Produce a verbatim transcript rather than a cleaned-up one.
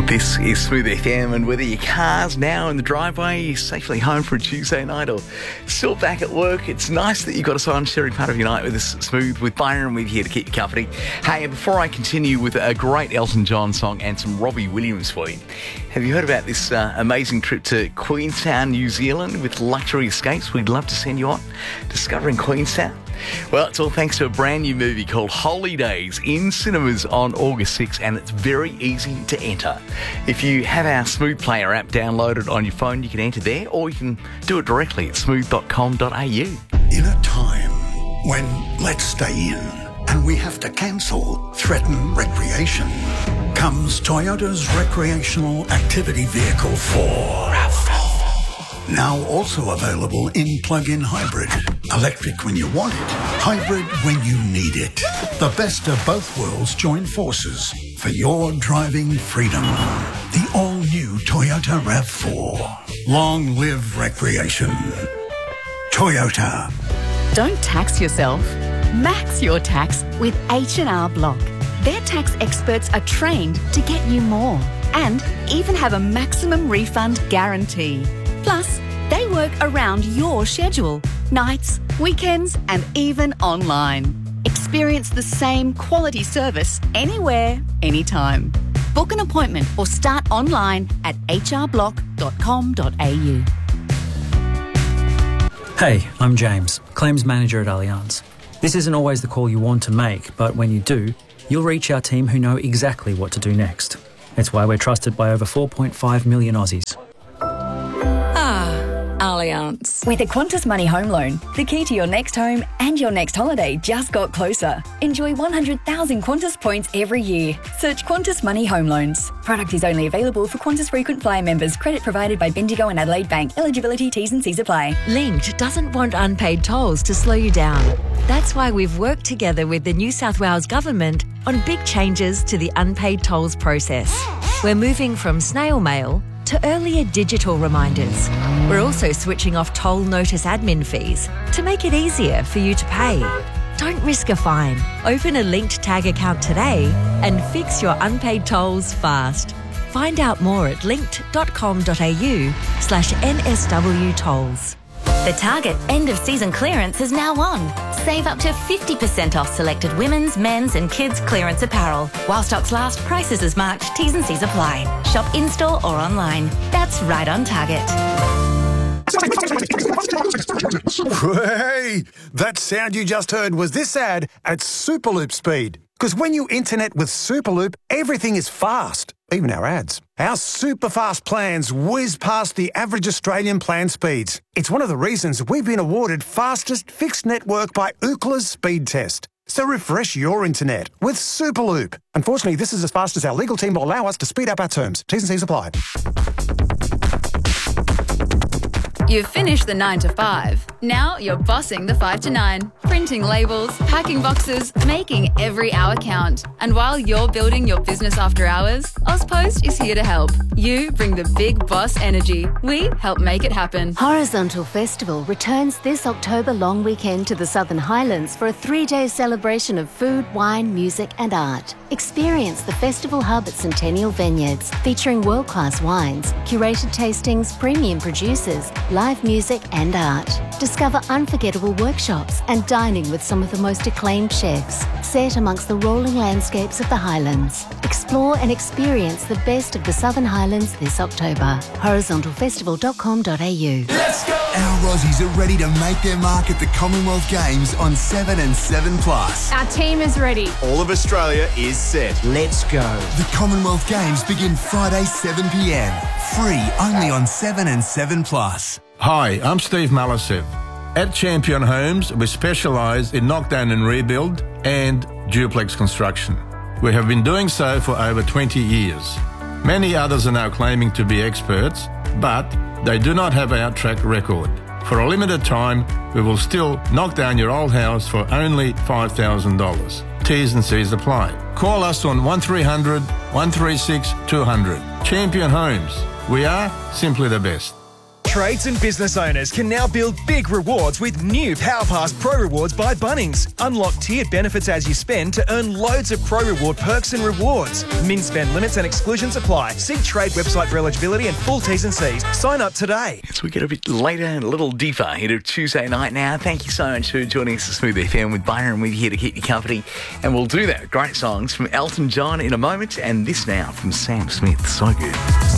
This is Smooth F M, and whether your car's now in the driveway, safely home for a Tuesday night, or still back at work, it's nice that you've got us on, sharing part of your night with us. Smooth with Byron, we're here to keep you company. Hey, and before I continue with a great Elton John song and some Robbie Williams for you, have you heard about this uh, amazing trip to Queenstown, New Zealand with Luxury Escapes? We'd love to send you on. Discovering Queenstown? Well, it's all thanks to a brand new movie called Holidays in cinemas on August sixth, and it's very easy to enter. If you have our Smooth Player app downloaded on your phone, you can enter there, or you can do it directly at smooth dot com dot a u. In a time when let's stay in and we have to cancel threaten recreation, comes Toyota's recreational activity vehicle four. RAV four. Now also available in plug-in hybrid. Electric when you want it, hybrid when you need it. The best of both worlds join forces for your driving freedom. The all-new Toyota RAV four. Long live recreation. Toyota. Don't tax yourself. Max your tax with H and R Block. Their tax experts are trained to get you more and even have a maximum refund guarantee. Plus, they work around your schedule, nights, weekends, and even online. Experience the same quality service anywhere, anytime. Book an appointment or start online at h r block dot com dot a u. Hey, I'm James, Claims Manager at Allianz. This isn't always the call you want to make, but when you do, you'll reach our team who know exactly what to do next. It's why we're trusted by over four point five million Aussies. Allianz. With a Qantas Money Home Loan, the key to your next home and your next holiday just got closer. Enjoy one hundred thousand Qantas points every year. Search Qantas Money Home Loans. Product is only available for Qantas Frequent Flyer members. Credit provided by Bendigo and Adelaide Bank. Eligibility, T's and C's apply. Linked doesn't want unpaid tolls to slow you down. That's why we've worked together with the New South Wales Government on big changes to the unpaid tolls process. We're moving from snail mail to earlier digital reminders. We're also switching off toll notice admin fees to make it easier for you to pay. Don't risk a fine. Open a Linked Tag account today and fix your unpaid tolls fast. Find out more at linked dot com dot a u slash N S W tolls. The Target end of season clearance is now on. Save up to fifty percent off selected women's, men's and kids' clearance apparel. While stocks last, prices as marked, T's and C's apply. Shop in-store or online. That's right on Target. Hey, that sound you just heard was this ad at Superloop speed. Because when you internet with Superloop, everything is fast, even our ads. Our super fast plans whiz past the average Australian plan speeds. It's one of the reasons we've been awarded fastest fixed network by Ookla's speed test. So refresh your internet with Superloop. Unfortunately, this is as fast as our legal team will allow us to speed up our terms. T's and C's apply. You've finished the nine to five. Now you're bossing the five to nine. Printing labels, packing boxes, making every hour count. And while you're building your business after hours, Ozpost is here to help. You bring the big boss energy. We help make it happen. Horizontal Festival returns this October long weekend to the Southern Highlands for a three-day celebration of food, wine, music and art. Experience the festival hub at Centennial Vineyards, featuring world-class wines, curated tastings, premium producers, live music and art. Discover unforgettable workshops and dining with some of the most acclaimed chefs, set amongst the rolling landscapes of the Highlands. Explore and experience the best of the Southern Highlands this October. horizontal festival dot com dot a u. Let's go! Our Aussies are ready to make their mark at the Commonwealth Games on seven and seven plus. Our team is ready. All of Australia is set. Let's go. The Commonwealth Games begin Friday seven p m. Free only on seven and seven plus. Hi, I'm Steve Malisev. At Champion Homes, we specialise in knockdown and rebuild and duplex construction. We have been doing so for over twenty years. Many others are now claiming to be experts, but they do not have our track record. For a limited time, we will still knock down your old house for only five thousand dollars. T's and C's apply. Call us on one three hundred, one three six, two hundred. Champion Homes. We are simply the best. Trades and business owners can now build big rewards with new PowerPass Pro Rewards by Bunnings. Unlock tiered benefits as you spend to earn loads of Pro Reward perks and rewards. Min spend limits and exclusions apply. See Trade website for eligibility and full T's and C's. Sign up today. As we get a bit later and a little deeper into Tuesday night now, thank you so much for joining us at Smooth F M with Byron. We're here to keep you company, and we'll do that. Great songs from Elton John in a moment, and this now from Sam Smith. So good.